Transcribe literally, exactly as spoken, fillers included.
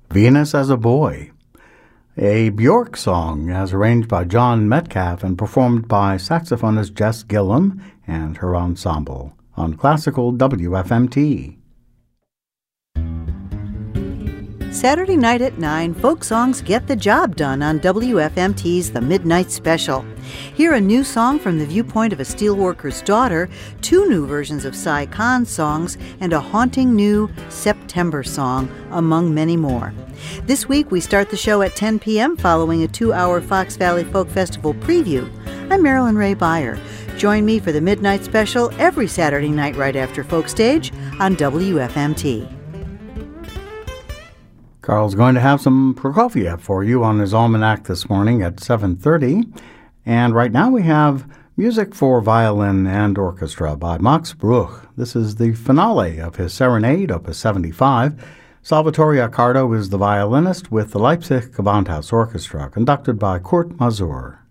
Venus as a Boy, a Bjork song as arranged by John Metcalf and performed by saxophonist Jess Gillum and her ensemble on Classical W F M T. Saturday night at nine, folk songs get the job done on W F M T's The Midnight Special. Hear a new song from the viewpoint of a steelworker's daughter, two new versions of Cy Khan's songs, and a haunting new September song, among many more. This week, we start the show at ten p.m. following a two-hour Fox Valley Folk Festival preview. I'm Marilyn Ray Beyer. Join me for The Midnight Special every Saturday night right after Folk Stage on W F M T. Carl's going to have some Prokofiev for you on his almanac this morning at seven thirty. And right now we have music for violin and orchestra by Max Bruch. This is the finale of his Serenade, Opus seventy-five. Salvatore Accardo is the violinist with the Leipzig Gewandhaus Orchestra, conducted by Kurt Masur.